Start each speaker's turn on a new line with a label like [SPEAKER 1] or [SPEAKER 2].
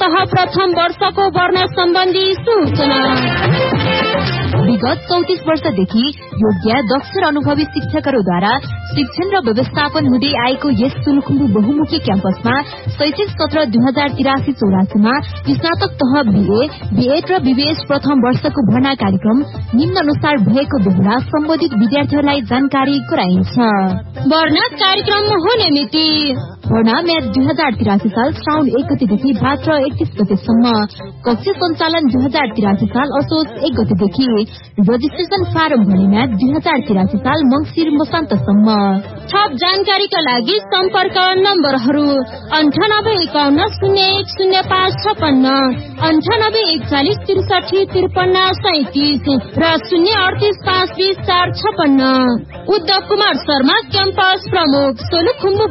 [SPEAKER 1] तह प्रथम वर्षको भर्ना सम्बन्धी सूचना।
[SPEAKER 2] विगत 34 वर्षदेखि योग्य दक्ष र अनुभवी शिक्षकहरूद्वारा शिक्षण र व्यवस्थापन हुँदै आएको यस सोलुखुम्बु बहुमुखी क्याम्पसमा शैक्षिक सत्र 2083-84 मा स्नातक तह बीए, बीएड र बीबीएस प्रथम वर्षको भर्ना कार्यक्रम निम्न अनुसार भएको बेला सम्बन्धित विद्यार्थीहरूलाई जानकारी गराइन्छ।
[SPEAKER 1] भर्ना कार्यक्रम हुने मिति
[SPEAKER 2] भर्ना म्याद 2083 साल श्रावण 1 गतेदेखि भाद्र 31 गतेसम्म। कक्षा सञ्चालन 2083 साल असोज 1 गतेदेखि। रजिस्ट्रेशन फारम भर्ने म्याद 2083 साल मङ्सिर मसान्तसम्म।
[SPEAKER 1] थप जानकारीका लागि सम्पर्क नम्बरहरू 9851010556, 9841635337 र 038520456। उद्धव कुमार शर्मा, क्याम्पस प्रमुख, सोलुखुम्बु